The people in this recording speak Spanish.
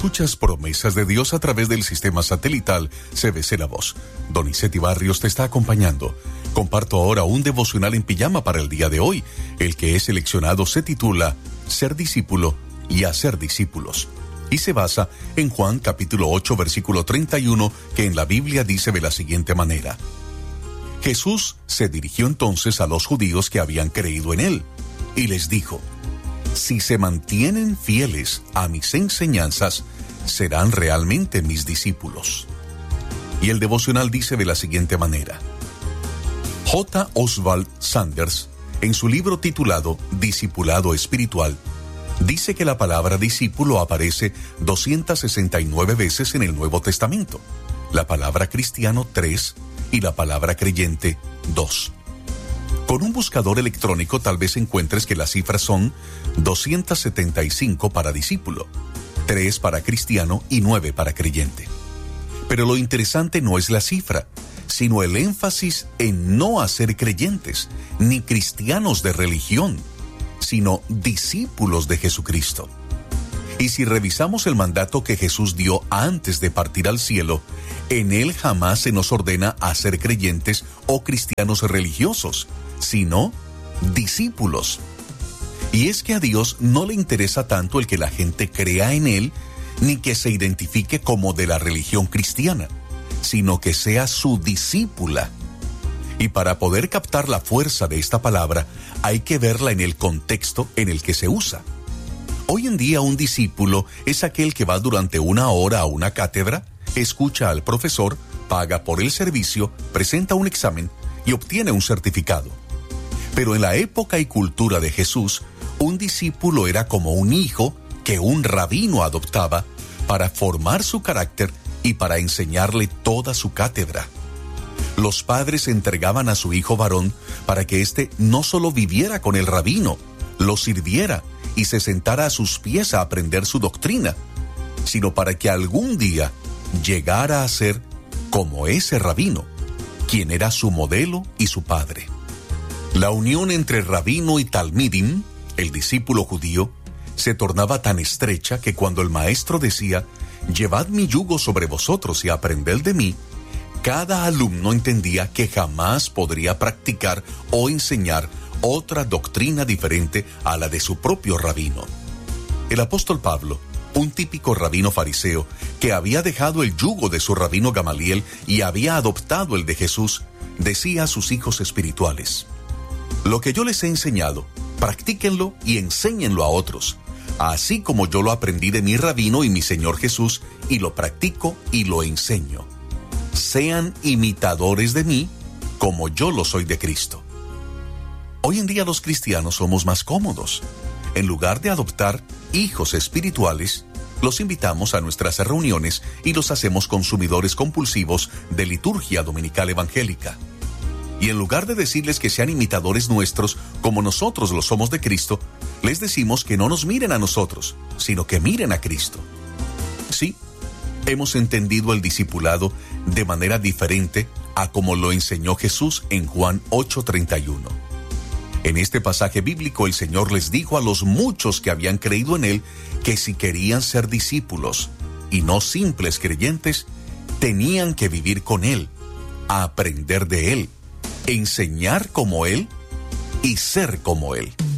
Escuchas Promesas de Dios a través del sistema satelital CBC La Voz. Donizetti Barrios te está acompañando. Comparto ahora un devocional en pijama para el día de hoy. El que es seleccionado se titula Ser discípulo y hacer discípulos. Y se basa en Juan capítulo 8 versículo 31, que en la Biblia dice de la siguiente manera: Jesús se dirigió entonces a los judíos que habían creído en él y les dijo: si se mantienen fieles a mis enseñanzas, serán realmente mis discípulos. Y el devocional dice de la siguiente manera: J. Oswald Sanders, en su libro titulado Discipulado Espiritual, dice que la palabra discípulo aparece 269 veces en el Nuevo Testamento, la palabra cristiano 3 y la palabra creyente 2. Con un buscador electrónico tal vez encuentres que las cifras son 275 para discípulo, 3 para cristiano y 9 para creyente. Pero lo interesante no es la cifra, sino el énfasis en no hacer creyentes, ni cristianos de religión, sino discípulos de Jesucristo. Y si revisamos el mandato que Jesús dio antes de partir al cielo, en él jamás se nos ordena a ser creyentes o cristianos religiosos, sino discípulos. Y es que a Dios no le interesa tanto el que la gente crea en él, ni que se identifique como de la religión cristiana, sino que sea su discípula. Y para poder captar la fuerza de esta palabra, hay que verla en el contexto en el que se usa. Hoy en día un discípulo es aquel que va durante una hora a una cátedra, escucha al profesor, paga por el servicio, presenta un examen y obtiene un certificado. Pero en la época y cultura de Jesús, un discípulo era como un hijo que un rabino adoptaba para formar su carácter y para enseñarle toda su cátedra. Los padres entregaban a su hijo varón para que éste no solo viviera con el rabino, lo sirviera y se sentara a sus pies a aprender su doctrina, sino para que algún día llegara a ser como ese rabino, quien era su modelo y su padre. La unión entre rabino y talmidim, el discípulo judío, se tornaba tan estrecha que cuando el maestro decía: «Llevad mi yugo sobre vosotros y aprended de mí», cada alumno entendía que jamás podría practicar o enseñar otra doctrina diferente a la de su propio rabino. El apóstol Pablo, un típico rabino fariseo que había dejado el yugo de su rabino Gamaliel y había adoptado el de Jesús, decía a sus hijos espirituales: «Lo que yo les he enseñado, practíquenlo y enséñenlo a otros, así como yo lo aprendí de mi rabino y mi Señor Jesús, y lo practico y lo enseño. Sean imitadores de mí, como yo lo soy de Cristo». Hoy en día los cristianos somos más cómodos. En lugar de adoptar hijos espirituales, los invitamos a nuestras reuniones y los hacemos consumidores compulsivos de liturgia dominical evangélica. Y en lugar de decirles que sean imitadores nuestros como nosotros lo somos de Cristo, les decimos que no nos miren a nosotros, sino que miren a Cristo. Sí, hemos entendido el discipulado de manera diferente a como lo enseñó Jesús en Juan 8:31. En este pasaje bíblico el Señor les dijo a los muchos que habían creído en Él que si querían ser discípulos y no simples creyentes, tenían que vivir con Él, aprender de Él, enseñar como Él y ser como Él.